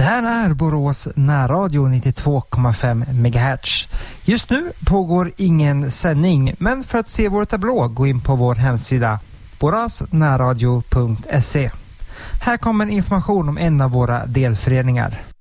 här är Borås närradio 92,5 MHz. Just nu pågår ingen sändning, men för att se vår tablå gå in på vår hemsida borasnärradio.se. Här kommer information om en av våra delföreningar.